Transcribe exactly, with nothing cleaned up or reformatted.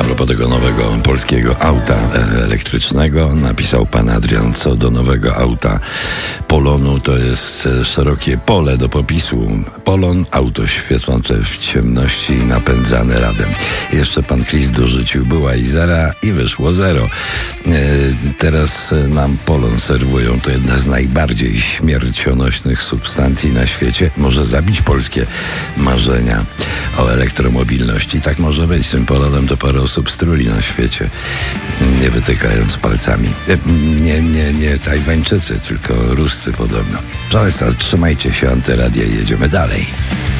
A propos tego nowego polskiego auta elektrycznego, napisał pan Adrian, co do nowego auta Polonu, to jest szerokie pole do popisu. Polon, auto świecące w ciemności i napędzane radem. Jeszcze pan Chris dorzucił, była i zera i wyszło zero. E, teraz nam Polon serwują, to jedna z najbardziej śmiercionośnych substancji na świecie. Może zabić polskie marzenia o elektromobilności. Tak może być. Tym Polonem to parę osób struli na świecie, nie wytykając palcami. Nie, nie, nie Tajwańczycy, tylko Ruscy podobno. Proszę Państwa, trzymajcie się, Antyradia i jedziemy dalej.